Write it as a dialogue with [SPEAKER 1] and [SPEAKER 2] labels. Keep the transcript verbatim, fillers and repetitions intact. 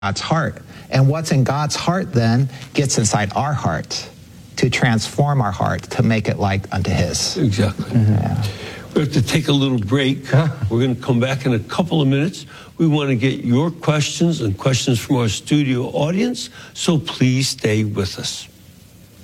[SPEAKER 1] God's heart. And what's in God's heart then gets inside our heart to transform our heart, to make it like unto his.
[SPEAKER 2] Exactly.
[SPEAKER 1] Mm-hmm. Yeah.
[SPEAKER 2] We have to take a little break. Huh? We're going to come back in a couple of minutes. We want to get your questions and questions from our studio audience, so please stay with us.